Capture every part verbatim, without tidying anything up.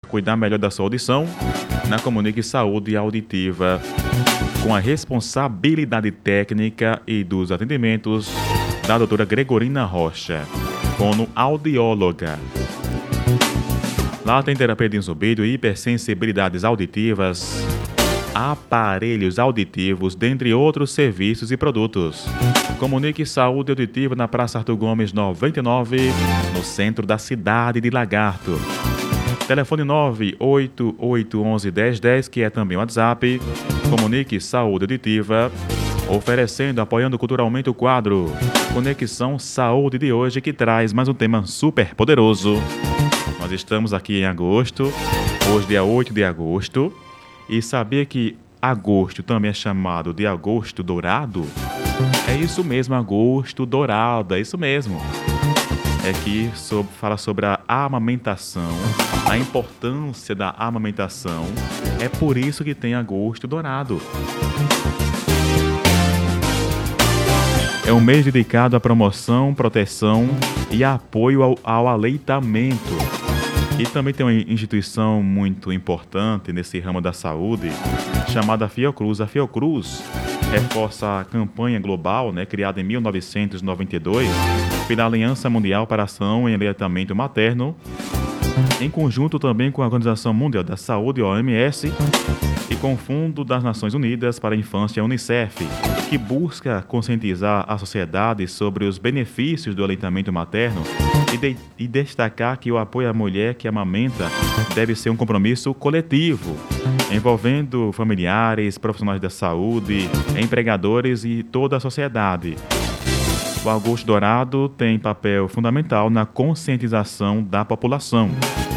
cuidar melhor da sua audição, na Comunique Saúde Auditiva, com a responsabilidade técnica e dos atendimentos da doutora Gregorina Rocha, fonoaudióloga. Lá tem terapia de zumbido e hipersensibilidades auditivas, aparelhos auditivos, dentre outros serviços e produtos. Comunique Saúde Auditiva na Praça Arthur Gomes noventa e nove, no centro da cidade de Lagarto. Telefone nove oito oito um um um zero um zero, que é também o WhatsApp. Comunique Saúde Auditiva, oferecendo, apoiando culturalmente o quadro Conexão Saúde de hoje, que traz mais um tema super poderoso. Nós estamos aqui em agosto, hoje dia oito de agosto, e sabia que agosto também é chamado de agosto dourado? É isso mesmo, agosto dourado, é isso mesmo. É que sobre, fala sobre a amamentação, a importância da amamentação. É por isso que tem agosto dourado. É um mês dedicado à promoção, proteção e apoio ao, ao aleitamento. E também tem uma instituição muito importante nesse ramo da saúde, chamada Fiocruz. A Fiocruz reforça a campanha global, né, criada em mil novecentos e noventa e dois, pela Aliança Mundial para a Ação em Aleitamento Materno, em conjunto também com a Organização Mundial da Saúde, O M S, e com o Fundo das Nações Unidas para a Infância, UNICEF, que busca conscientizar a sociedade sobre os benefícios do aleitamento materno e, de, e destacar que o apoio à mulher que amamenta deve ser um compromisso coletivo, envolvendo familiares, profissionais da saúde, empregadores e toda a sociedade. O Agosto Dourado tem papel fundamental na conscientização da população.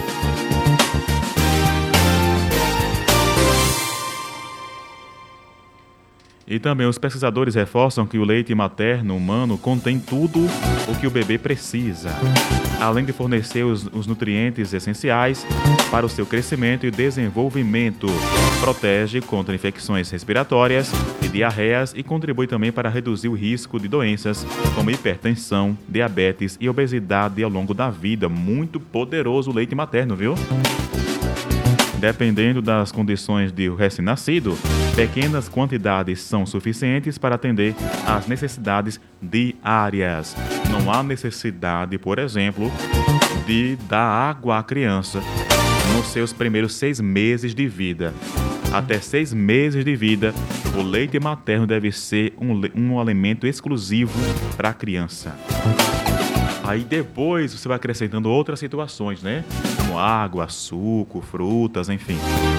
E também os pesquisadores reforçam que o leite materno humano contém tudo o que o bebê precisa, além de fornecer os, os nutrientes essenciais para o seu crescimento e desenvolvimento. Protege contra infecções respiratórias e diarreias e contribui também para reduzir o risco de doenças como hipertensão, diabetes e obesidade ao longo da vida. Muito poderoso o leite materno, viu? Dependendo das condições do recém-nascido, pequenas quantidades são suficientes para atender às necessidades diárias. Não há necessidade, por exemplo, de dar água à criança nos seus primeiros seis meses de vida. Até seis meses de vida, o leite materno deve ser um, um alimento exclusivo para a criança. Aí depois você vai acrescentando outras situações, né? Como água, suco, frutas, enfim.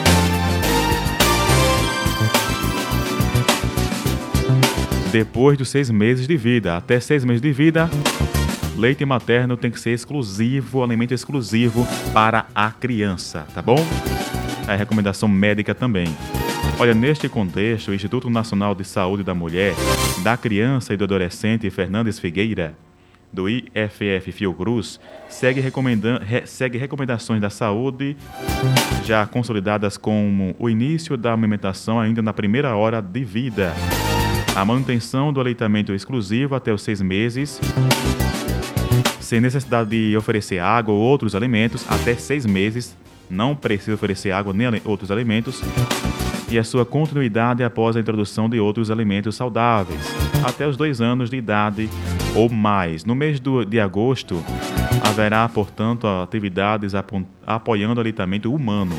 Depois dos seis meses de vida, até seis meses de vida, leite materno tem que ser exclusivo, alimento exclusivo para a criança, tá bom? É recomendação médica também. Olha, neste contexto, o Instituto Nacional de Saúde da Mulher, da Criança e do Adolescente, Fernandes Figueira, do I F F Fiocruz, segue, recomenda- re- segue recomendações da saúde já consolidadas como o início da amamentação ainda na primeira hora de vida, a manutenção do aleitamento exclusivo até os seis meses, sem necessidade de oferecer água ou outros alimentos até seis meses, não precisa oferecer água nem outros alimentos, e a sua continuidade após a introdução de outros alimentos saudáveis, até os dois anos de idade ou mais. No mês do, de agosto, haverá, portanto, atividades apo, apoiando o aleitamento humano.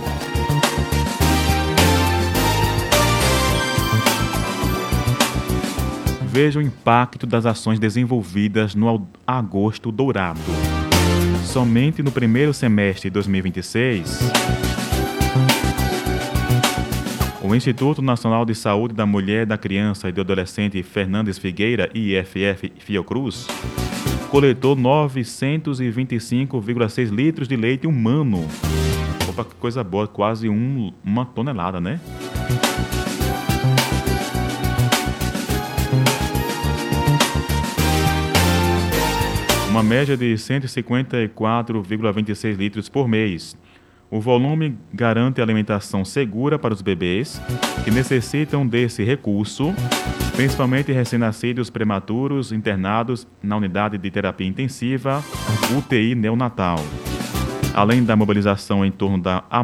Veja o impacto das ações desenvolvidas no Agosto Dourado. Somente no primeiro semestre de dois mil e vinte e seis, o Instituto Nacional de Saúde da Mulher, da Criança e do Adolescente Fernandes Figueira, I F F Fiocruz, coletou novecentos e vinte e cinco vírgula seis litros de leite humano. Opa, que coisa boa, quase um, uma tonelada, né? Uma média de cento e cinquenta e quatro vírgula vinte e seis litros por mês. O volume garante alimentação segura para os bebês que necessitam desse recurso, principalmente recém-nascidos prematuros internados na unidade de terapia intensiva U T I neonatal. Além da mobilização em torno da